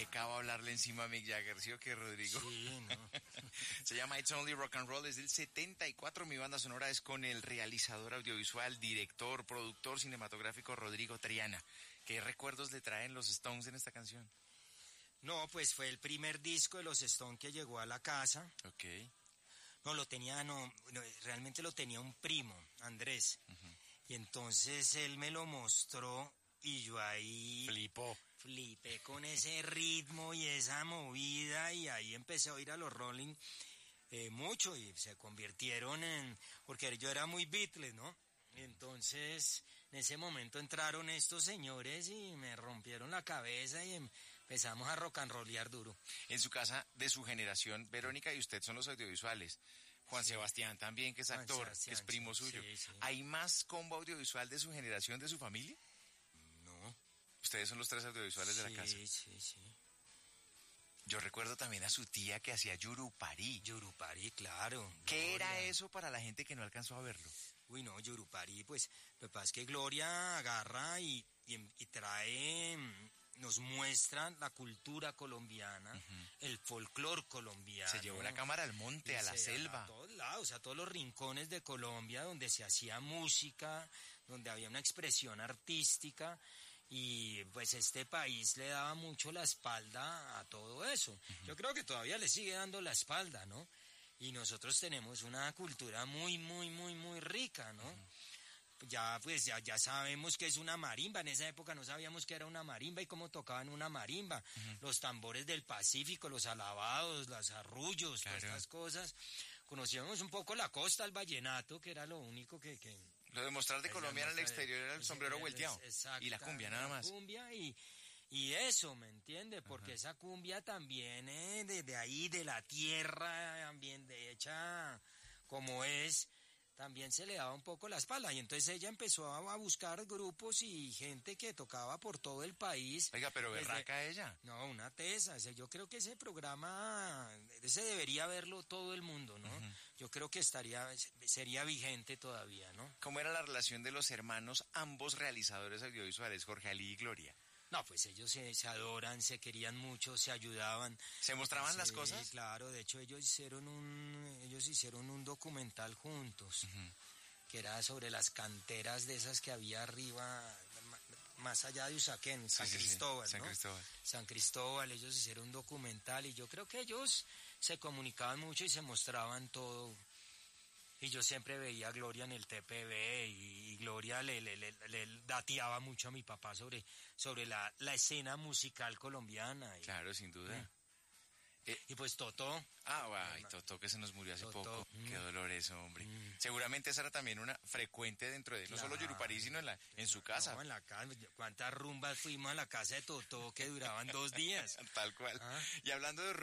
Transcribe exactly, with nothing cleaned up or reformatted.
pecado hablarle encima a Mick Jagger, ¿sí o qué, Rodrigo? Sí, no. Se llama It's Only Rock and Roll, es del setenta y cuatro. Mi banda sonora es con el realizador audiovisual, director, productor cinematográfico Rodrigo Triana. ¿Qué recuerdos le traen los Stones en esta canción? No, pues fue el primer disco de los Stones que llegó a la casa. Ok. No, lo tenía, no, no realmente lo tenía un primo, Andrés. Uh-huh. Y entonces él me lo mostró y yo ahí... Flipó. Flipé con ese ritmo y esa movida y ahí empecé a oír a los Rolling eh, mucho y se convirtieron en... Porque yo era muy Beatles, ¿no? Entonces, en ese momento entraron estos señores y me rompieron la cabeza y empezamos a rock and rollear duro. En su casa, de su generación, Verónica y usted son los audiovisuales. Juan sí. Sebastián también, que es actor, que es primo sí, suyo. Sí, sí. ¿Hay más combo audiovisual de su generación, de su familia? No. Ustedes son los tres audiovisuales sí, de la casa. Sí, sí, sí. Yo recuerdo también a su tía que hacía Yurupari. Yurupari, claro. ¿Qué Gloria. era eso para la gente que no alcanzó a verlo? Uy, no, Yurupari, pues lo que pasa es que Gloria agarra y, y, y trae, nos muestra la cultura colombiana, uh-huh. el folclor colombiano. Se llevó la cámara al monte, a la selva. A todos lados, a todos los rincones de Colombia donde se hacía música, donde había una expresión artística. Y pues este país le daba mucho la espalda a todo eso. Uh-huh. Yo creo que todavía le sigue dando la espalda, ¿no? Y nosotros tenemos una cultura muy, muy, muy, muy rica, ¿no? Uh-huh. Ya, pues, ya, ya sabemos que es una marimba. En esa época no sabíamos que era una marimba y cómo tocaban una marimba. Uh-huh. Los tambores del Pacífico, los alabados, los arrullos, claro. Todas estas cosas. Conocíamos un poco la costa, el vallenato, que era lo único que... que Lo de mostrar de Colombia en el exterior era el sombrero volteado. Y la cumbia nada más. La cumbia y, y eso, ¿me entiende? Porque uh-huh. esa cumbia también es de, de ahí, de la tierra, también de hecha como es, también se le daba un poco la espalda. Y entonces ella empezó a, a buscar grupos y gente que tocaba por todo el país. Oiga, pero berraca desde, ella. No, una tesa. O sea, yo creo que ese programa, ese debería verlo todo el mundo, ¿no? Uh-huh. Yo creo que estaría, sería vigente todavía, ¿no? ¿Cómo era la relación de los hermanos, ambos realizadores audiovisuales, Jorge Ali y Gloria? No, pues ellos se, se adoran, se querían mucho, se ayudaban. ¿Se mostraban sí, las cosas? Claro, de hecho ellos hicieron un, ellos hicieron un documental juntos, uh-huh. que era sobre las canteras de esas que había arriba, más allá de Usaquén, San sí, Cristóbal, sí, sí. ¿no? San Cristóbal. San Cristóbal, ellos hicieron un documental y yo creo que ellos se comunicaban mucho y se mostraban todo. Y yo siempre veía a Gloria en el T P B y, y Gloria le, le, le, le dateaba mucho a mi papá sobre, sobre la, la escena musical colombiana. Y, claro, sin duda. Eh. Eh, y pues Totó. Ah, guay, Totó que se nos murió hace Totó. poco. Mm. Qué dolor eso, hombre. Mm. Seguramente esa era también una frecuente dentro de, claro. No solo Yurupari, sino en, la, en su casa. No, en la casa. ¿Cuántas rumbas fuimos a la casa de Totó que duraban dos días? Tal cual. ¿Ah? Y hablando de